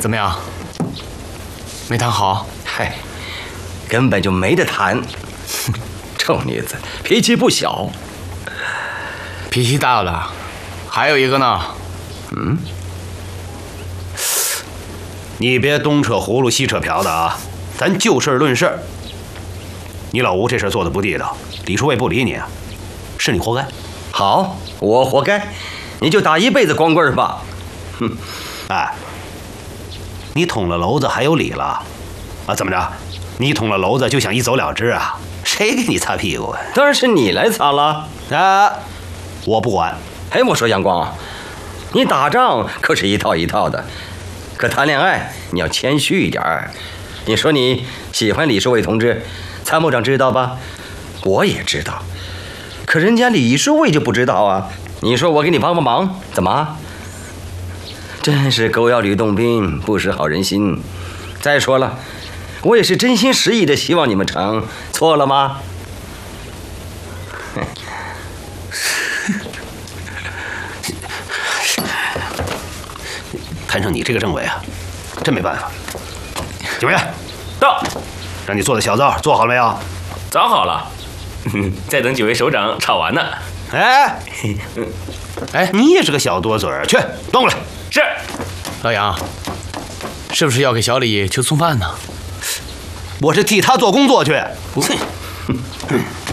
怎么样？没谈好？ 嗨，根本就没得谈。臭女子，脾气不小。 脾气大了，还有一个呢。 你别东扯葫芦西扯瓢的啊，咱就事论事。你老吴这事做的不地道，李书卫不理你啊，是你活该。 好，我活该，你就打一辈子光棍吧。哼， 哎，你捅了娄子还有理了啊？怎么着？你捅了娄子就想一走了之啊？谁给你擦屁股啊？ 当然是你来擦了。 啊，我不管。 哎，我说阳光，你打仗可是一套一套的，可谈恋爱你要谦虚一点儿。你说你喜欢李书卫同志，参谋长知道吧？我也知道，可人家李书卫就不知道啊。你说我给你帮帮忙，怎么？真是狗咬吕洞宾，不识好人心。再说了，我也是真心实意的希望你们成，错了吗？ 摊上你这个政委啊，真没办法。警卫到， 让你做的小灶做好了没有？ 早好了，在等几位首长炒完呢。 哎，你也是个小多嘴儿，去端过来。 是。 老杨，是不是要给小李去送饭呢？ 我是替他做工作去。 哼。